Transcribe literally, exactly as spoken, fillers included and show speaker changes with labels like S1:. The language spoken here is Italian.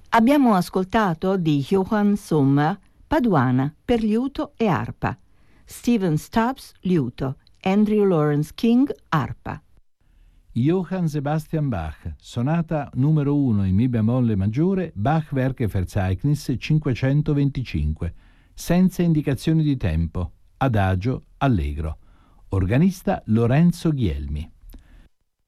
S1: Abbiamo ascoltato di Johann Sommer Paduana per liuto e arpa, Stephen Stubbs liuto, Andrew Lawrence King arpa.
S2: Johann Sebastian Bach, sonata numero uno in Mi bemolle maggiore, Bachwerke Verzeichnis cinquecentoventicinque, senza indicazioni di tempo, adagio allegro. Organista Lorenzo Ghielmi.